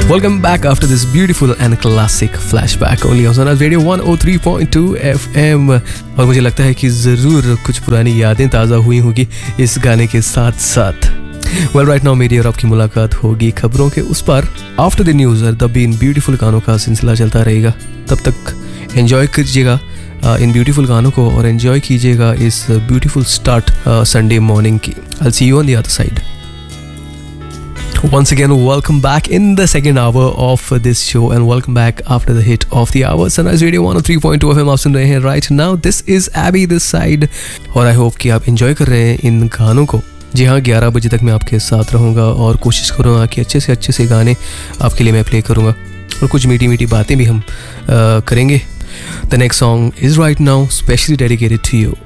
Welcome back after this beautiful and classic flashback only on Sonars Radio 103.2 FM। और मुझे लगता है कि ज़रूर कुछ पुरानी यादें ताज़ा हुई होगी इस गाने के साथ साथ। Well, right now मेरी और आपकी मुलाकात होगी खबरों के उस पार। आफ्टर द न्यूज़ तब भी इन ब्यूटीफुल गानों का सिलसिला चलता रहेगा। तब तक एंजॉय कीजिएगा इन ब्यूटीफुल गानों को और एंजॉय कीजिएगा इस ब्यूटीफुल स्टार्ट संडे मॉर्निंग की। I'll see you on the other side. Once again, welcome back in the second hour of this show and welcome back after the hit of the hour. Sunrise Radio 103.2 FM आप सुन रहे हैं right now. This is Abby this side और I hope कि आप enjoy कर रहे हैं इन गानों को। जी हाँ, 11 बजे तक मैं आपके साथ रहूँगा और कोशिश करूँगा कि अच्छे से गाने आपके लिए मैं प्ले करूँगा और कुछ मीठी मीठी बातें भी हम करेंगे। The next song is right now specially dedicated to you.